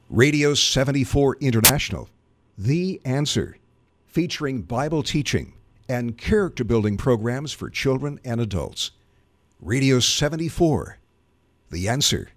Radio 74 International, The Answer, featuring Bible teaching and character building programs for children and adults. Radio 74, The Answer.